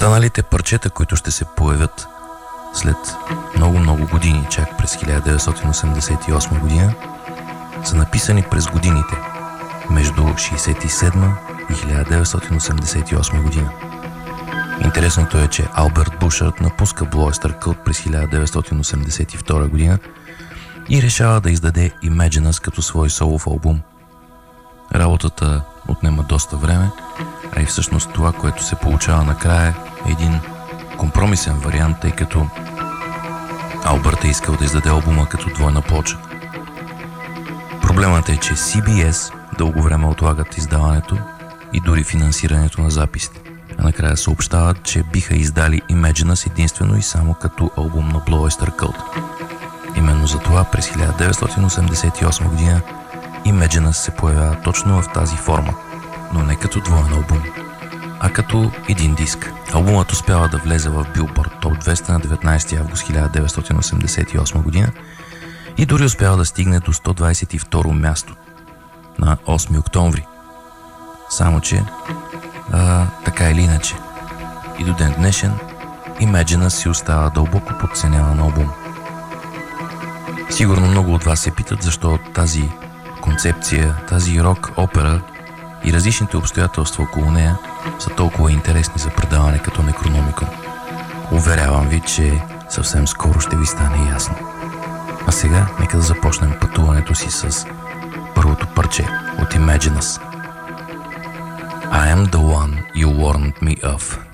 Останалите парчета, които ще се появят след много години, чак през 1988 година, са написани през годините между 1967 и 1988 година. Интересното е, че Алберт Бушард напуска Blue Oyster Cult през 1982 година и решава да издаде Imagine Us като свой солов албум. Работата отнема доста време, а и всъщност това, което се получава накрая, е един компромисен вариант, тъй като Албърт е искал да издаде албума като двойна плоча. Проблемът е, че CBS дълго време отлагат издаването и дори финансирането на записите, а накрая съобщават, че биха издали Imagine Us единствено и само като албум на Blue Oyster Cult. Именно за това през 1988 година Imagine Us се появява точно в тази форма, но не като двоен албум, а като един диск. Албумът успява да влезе в Billboard Top 200 на 19 август 1988 година и дори успява да стигне до 122 място на 8 октомври. Само че, така или иначе, и до ден днешен Imagine Us си остава дълбоко подценяван албум. Сигурно много от вас се питат защо тази концепция, тази рок опера и различните обстоятелства около нея са толкова интересни за предаване като Necronomicon. Уверявам ви, че съвсем скоро ще ви стане ясно. А сега нека да започнем пътуването си с първото парче от Imagine Us. I am the one you warned me of.